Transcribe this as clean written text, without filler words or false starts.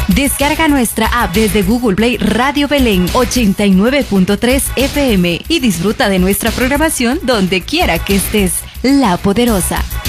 Descarga nuestra app desde Google Play Radio Belén 89.3 FM y disfruta de nuestra programación donde quiera que estés. La Poderosa.